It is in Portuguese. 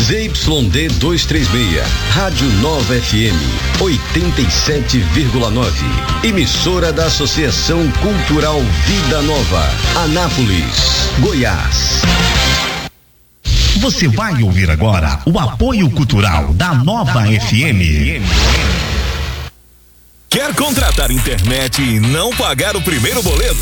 ZYD 236, Rádio Nova FM, 87,9. Emissora da Associação Cultural Vida Nova, Anápolis, Goiás. Você vai ouvir agora o apoio cultural da Nova FM. Quer contratar internet e não pagar o primeiro boleto?